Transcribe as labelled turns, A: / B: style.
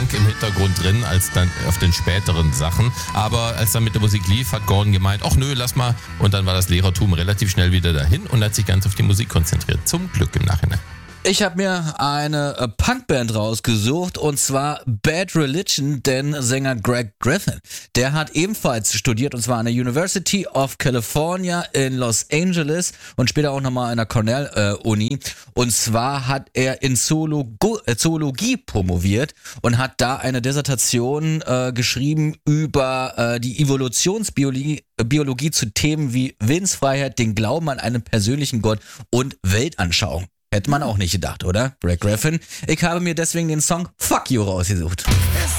A: Funk im Hintergrund drin, als dann auf den späteren Sachen. Aber als dann mit der Musik lief, hat Gordon gemeint, ach nö, lass mal. Und dann war das Lehrertum relativ schnell wieder dahin und hat sich ganz auf die Musik konzentriert. Zum Glück im Nachhinein.
B: Ich habe mir eine Punkband rausgesucht und zwar Bad Religion, denn Sänger Greg Griffin, der hat ebenfalls studiert und zwar an der University of California in Los Angeles und später auch nochmal an der Cornell Uni. Und zwar hat er in Zoologie promoviert und hat da eine Dissertation geschrieben über die Evolutionsbiologie zu Themen wie Willensfreiheit, den Glauben an einen persönlichen Gott und Weltanschauung. Hätte man auch nicht gedacht, oder? Greg Griffin. Ich habe mir deswegen den Song Fuck You rausgesucht.